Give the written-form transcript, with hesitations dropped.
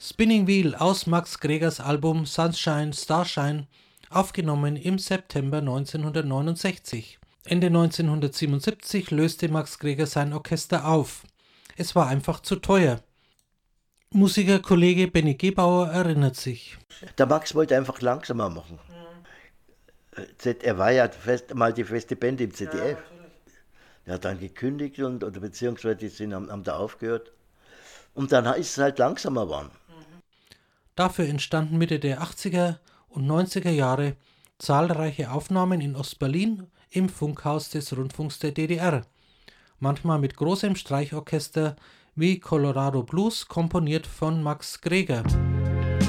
Spinning Wheel aus Max Gregers Album Sunshine Starshine, aufgenommen im September 1969. Ende 1977 löste Max Greger sein Orchester auf. Es war einfach zu teuer. Musikerkollege Benny Gebauer erinnert sich. Der Max wollte einfach langsamer machen. Er war ja mal die feste Band im ZDF. Er hat dann gekündigt oder beziehungsweise die haben da aufgehört. Und dann ist es halt langsamer geworden. Dafür entstanden Mitte der 80er und 90er Jahre zahlreiche Aufnahmen in Ostberlin im Funkhaus des Rundfunks der DDR. Manchmal mit großem Streichorchester wie Colorado Blues, komponiert von Max Greger.